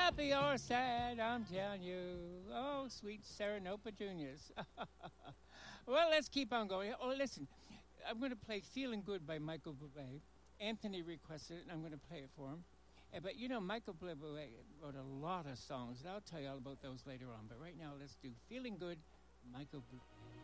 happy or sad, I'm telling you. Oh, sweet Serenopa Juniors. Well, let's keep on going. Oh, listen, I'm going to play Feeling Good by Michael Bublé. Anthony requested it, and I'm going to play it for him. But you know, Michael Bublé wrote a lot of songs, and I'll tell you all about those later on. But right now, let's do Feeling Good, Michael Bublé.